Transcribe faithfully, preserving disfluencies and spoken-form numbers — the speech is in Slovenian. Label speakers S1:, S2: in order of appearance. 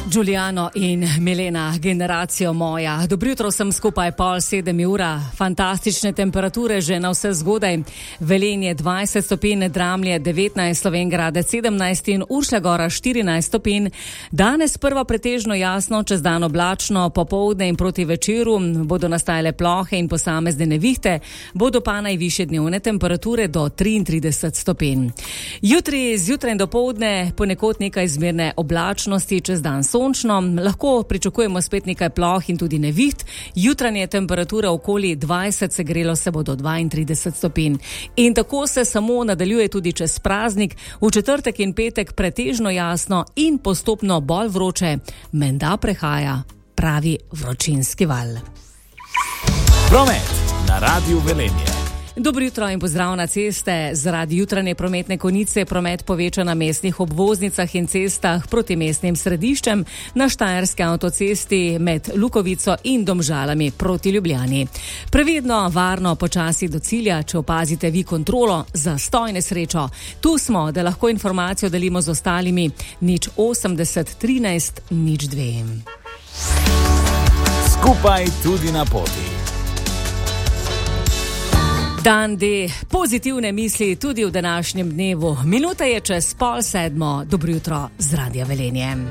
S1: Giuliano in Milena, generacijo moja. Dobro jutro, sem skupaj pol sedem ura. Fantastične temperature že na vse zgodaj. Velenje dvajset stopinj, Dramlje devetnajst, Slovenj Gradec sedemnajst in Uršlja Gora štirinajst stopinj. Danes prva pretežno jasno, čez dan oblačno, popoldne in proti večeru bodo nastajale plohe in posamezne nevihte, bodo pa najvišje dnevne temperature do triintrideset stopinj. Jutri zjutraj in dopoldne ponekod nekaj zmerne oblačnosti, čez dan sončno, lahko pričakujemo spet nekaj ploh in tudi neviht. Jutranje temperature okoli dvajset, segrelo se bo do dvaintrideset stopinj. In tako se samo nadaljuje tudi čez praznik, v četrtek in petek pretežno jasno in postopno bolj vroče, menda prehaja pravi vročinski val.
S2: Promet na Radiu Velenje.
S1: Dobro jutro in pozdrav na ceste. Zaradi jutranje prometne konice promet poveča na mestnih obvoznicah in cestah proti mestnim središčem, na Štajerski avtocesti med Lukovico in Domžalami proti Ljubljani. Previdno, varno, počasi do cilja, če opazite vi kontrolo, zastoj nesrečo. Tu smo, da lahko informacijo delimo z ostalimi. Nič osemdeset trinajst nič dve.
S2: Skupaj tudi na poti.
S1: Dan D, pozitivne misli tudi v današnjem dnevu. Minuta je čez pol sedmo. Dobro jutro z Radia Velenje.